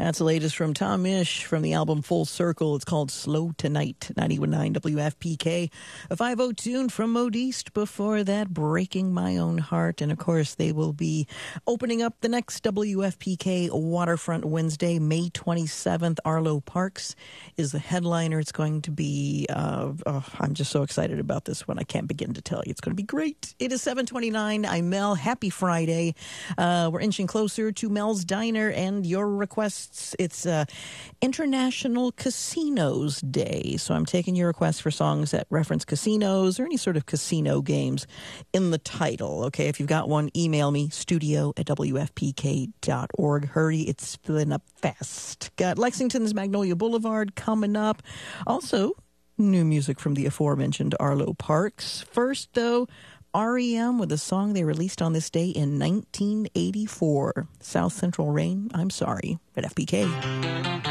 That's the latest from Tom Misch from the album Full Circle. It's called Slow Tonight, 91.9 WFPK. A 5:00 tune from Modiste. Before that, Breaking My Own Heart. And, of course, they will be opening up the next WFPK Waterfront Wednesday, May 27th. Arlo Parks is the headliner. It's going to be, I'm just so excited about this one. I can't begin to tell you. It's going to be great. It is 7:29. I'm Mel. Happy Friday. We're inching closer to Mel's Diner and your requests. It's International Casinos Day, so I'm taking your requests for songs that reference casinos or any sort of casino games in the title. Okay, if you've got one, email me, studio@wfpk.org. Hurry, it's filling up fast. Got Lexington's Magnolia Boulevard coming up. Also, new music from the aforementioned Arlo Parks. First, though, REM with a song they released on this day in 1984. South Central Rain, I'm Sorry, at FPK.